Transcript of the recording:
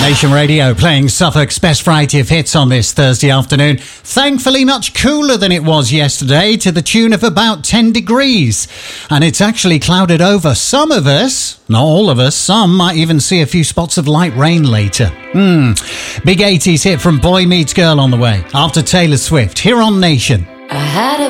Nation Radio playing Suffolk's best variety of hits on this Thursday afternoon. Thankfully much cooler than it was yesterday, to the tune of about 10 degrees. And it's actually clouded over. Some of us, not all of us, some might even see a few spots of light rain later. Big 80s hit from Boy Meets Girl on the way, after Taylor Swift, here on Nation. I had a